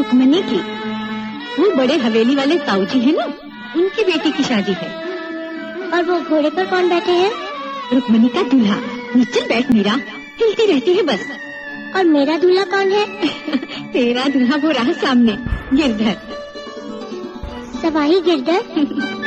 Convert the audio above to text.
रुक्मणी की। वो बड़े हवेली वाले ताऊ जी है ना, उनकी बेटी की शादी है। और वो घोड़े पर कौन बैठे हैं? रुक्मणी का दूल्हा। नीचे बैठ मीरा, हिलती रहती है बस। और मेरा दूल्हा कौन है? तेरा दूल्हा वो रहा सामने, गिरधर। सवाही गिरधर।